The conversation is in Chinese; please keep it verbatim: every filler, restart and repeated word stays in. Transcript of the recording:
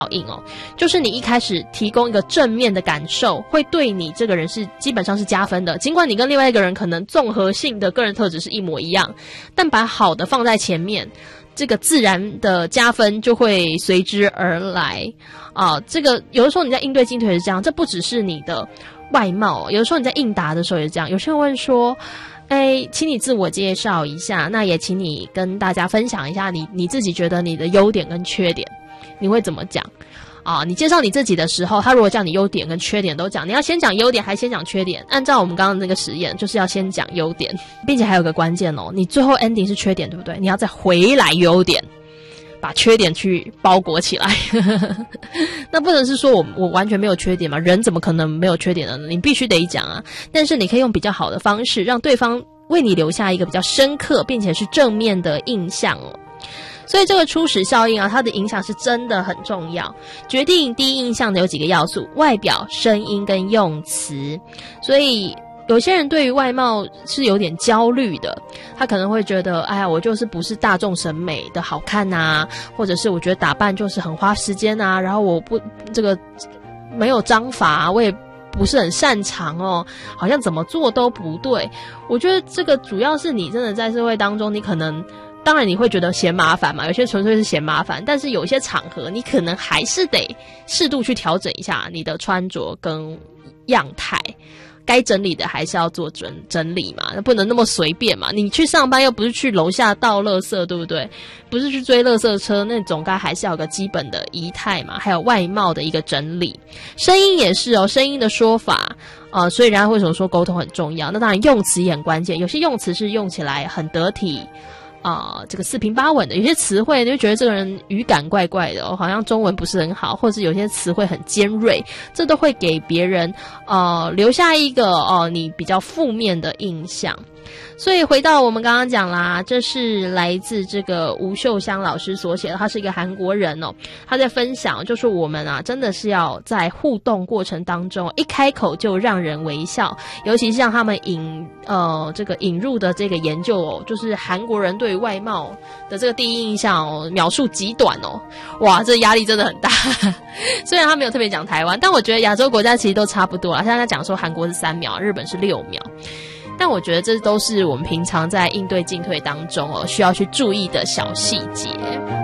应哦，就是你一开始提供一个正面的感受，会对你这个人是基本上是加分的。尽管你跟另外一个人可能综合性的个人特质是一模一样，但把好的放在前面，这个自然的加分就会随之而来啊。这个有的时候你在应对进退是这样，这不只是你的外貌，有的时候你在应答的时候也是这样。有些人问说，哎，请你自我介绍一下，那也请你跟大家分享一下你你自己觉得你的优点跟缺点，你会怎么讲啊？你介绍你自己的时候，他如果叫你优点跟缺点都讲，你要先讲优点还先讲缺点？按照我们刚刚那个实验，就是要先讲优点，并且还有个关键哦，你最后 ending 是缺点，对不对？你要再回来优点，把缺点去包裹起来。那不能是说我我完全没有缺点嘛？人怎么可能没有缺点呢？你必须得讲啊。但是你可以用比较好的方式，让对方为你留下一个比较深刻并且是正面的印象哦。所以这个初始效应啊，它的影响是真的很重要。决定第一印象的有几个要素：外表、声音跟用词。所以有些人对于外貌是有点焦虑的，他可能会觉得，哎呀，我就是不是大众审美的好看啊，或者是我觉得打扮就是很花时间啊，然后我不这个没有章法啊，我也不是很擅长哦，好像怎么做都不对。我觉得这个主要是你真的在社会当中，你可能当然你会觉得嫌麻烦嘛，有些纯粹是嫌麻烦，但是有些场合你可能还是得适度去调整一下你的穿着跟样态。该整理的还是要做整整理嘛，不能那么随便嘛。你去上班又不是去楼下倒垃圾，对不对？不是去追垃圾车，那总该还是要有个基本的仪态嘛，还有外貌的一个整理。声音也是哦，声音的说法，呃，所以人家为什么说沟通很重要？那当然用词也很关键，有些用词是用起来很得体。啊、呃，这个四平八稳的，有些词汇你就觉得这个人语感怪怪的哦，好像中文不是很好，或者有些词汇很尖锐，这都会给别人呃留下一个哦、呃、你比较负面的印象。所以回到我们刚刚讲啦，这是来自这个吴秀香老师所写的，他是一个韩国人哦，他在分享就是我们啊真的是要在互动过程当中一开口就让人微笑，尤其是像他们引呃这个引入的这个研究哦，就是韩国人对于外貌的这个第一印象哦描述极短哦，哇，这压力真的很大。虽然他没有特别讲台湾，但我觉得亚洲国家其实都差不多啦，像他讲说韩国是三秒，日本是六秒。但我觉得这都是我们平常在应对进退当中哦需要去注意的小细节。